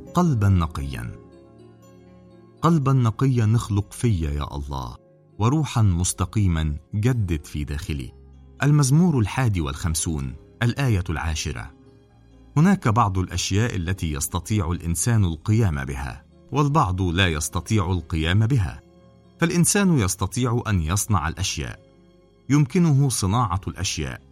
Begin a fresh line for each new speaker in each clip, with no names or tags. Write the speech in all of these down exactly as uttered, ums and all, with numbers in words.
قلبا نقيا. قلبا نقيا نخلق فيا يا الله، وروحا مستقيما جدد في داخلي. المزمور الحادي والخمسون، الآية العاشرة. هناك بعض الأشياء التي يستطيع الإنسان القيام بها، والبعض لا يستطيع القيام بها. فالإنسان يستطيع أن يصنع الأشياء، يمكنه صناعة الأشياء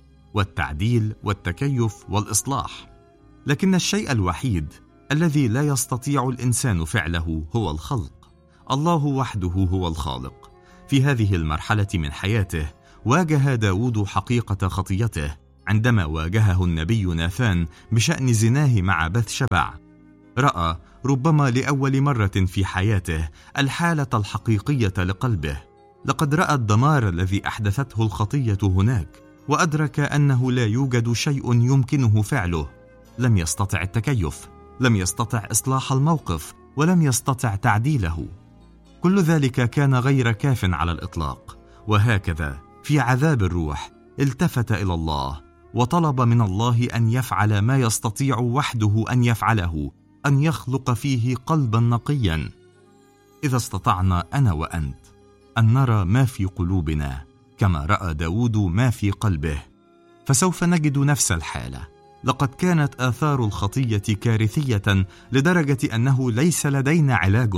والتعديل والتكيف والإصلاح، لكن الشيء الوحيد الذي لا يستطيع الإنسان فعله هو الخلق. الله وحده هو الخالق. في هذه المرحلة من حياته واجه داود حقيقة خطيته عندما واجهه النبي ناثان بشأن زناه مع بثشبع. رأى ربما لأول مرة في حياته الحالة الحقيقية لقلبه. لقد رأى الدمار الذي أحدثته الخطية هناك، وأدرك أنه لا يوجد شيء يمكنه فعله. لم يستطع التكيف، لم يستطع إصلاح الموقف، ولم يستطع تعديله. كل ذلك كان غير كاف على الإطلاق. وهكذا في عذاب الروح التفت إلى الله وطلب من الله أن يفعل ما يستطيع وحده أن يفعله، أن يخلق فيه قلبا نقيا. إذا استطعنا أنا وأنت أن نرى ما في قلوبنا كما رأى داود ما في قلبه، فسوف نجد نفس الحالة. لقد كانت آثار الخطية كارثية لدرجة أنه ليس لدينا علاج.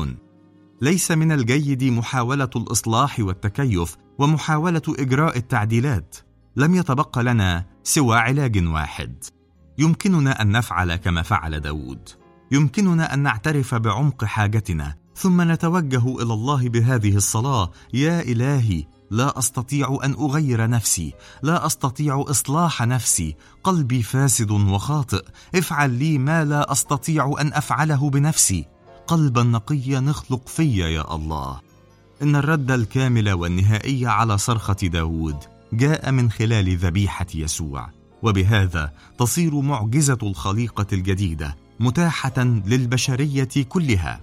ليس من الجيد محاولة الإصلاح والتكيف ومحاولة إجراء التعديلات. لم يتبقى لنا سوى علاج واحد. يمكننا أن نفعل كما فعل داود. يمكننا أن نعترف بعمق حاجتنا، ثم نتوجه إلى الله بهذه الصلاة: يا إلهي، لا أستطيع أن أغير نفسي، لا أستطيع إصلاح نفسي، قلبي فاسد وخاطئ، افعل لي ما لا أستطيع أن أفعله بنفسي. قلبا نقيا نخلق فيا يا الله. إن الرد الكامل والنهائي على صرخة داود جاء من خلال ذبيحة يسوع، وبهذا تصير معجزة الخليقة الجديدة متاحة للبشرية كلها.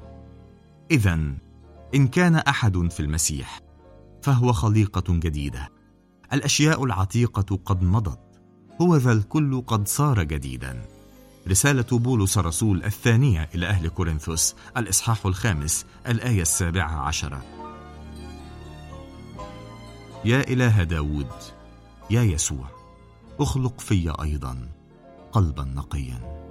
إذن إن كان أحد في المسيح فهو خليقة جديدة. الأشياء العتيقة قد مضت، هو ذا الكل قد صار جديدا. رسالة بولس الرسول الثانية إلى أهل كورنثوس، الإصحاح الخامس، الآية السابعة عشرة. يا إله داود، يا يسوع، اخلق في أيضا قلبا نقيا.